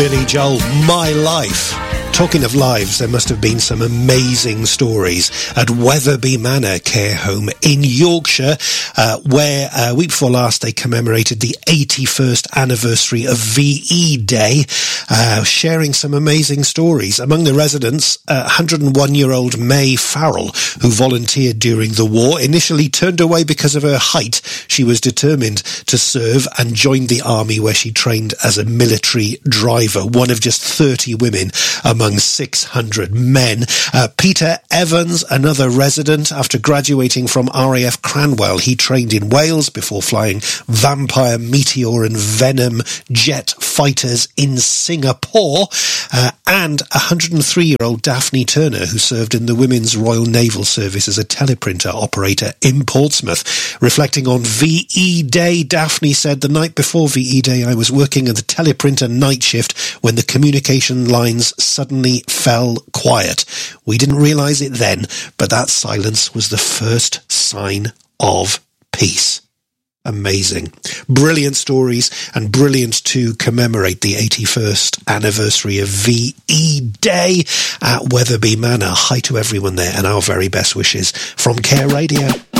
Billy Joel, My Life. Talking of lives, there must have been some amazing stories at Wetherby Manor Care Home in Yorkshire, where week before last they commemorated the 81st anniversary of VE Day, sharing some amazing stories. Among the residents, 101-year-old May Farrell, who volunteered during the war, initially turned away because of her height. She was determined to serve and joined the army, where she trained as a military driver, one of just 30 women among 600 men. Peter Evans, another resident, after graduating from RAF Cranwell, he trained in Wales before flying Vampire, Meteor and Venom jet fighters in Singapore. And 103-year-old Daphne Turner, who served in the Women's Royal Naval Service as a teleprinter operator in Portsmouth. Reflecting on VE Day, Daphne said, "The night before VE Day, I was working at the teleprinter night shift when the communication lines suddenly fell quiet. We didn't realise it then, but that silence was the first sign of peace." Amazing. Brilliant stories, and brilliant to commemorate the 81st anniversary of VE Day at Wetherby Manor. Hi to everyone there, and our very best wishes from Care Radio.